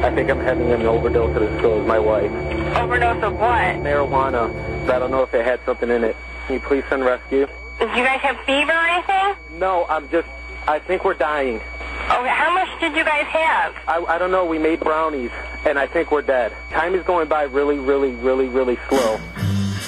I think I'm having an overdose of the pills, my wife. Overdose of what? Marijuana. I don't know if it had something in it. Can you please send rescue? Do you guys have fever or anything? No, I think we're dying. Okay, how much did you guys have? I don't know. We made brownies, and I think we're dead. Time is going by really, really, really, really slow.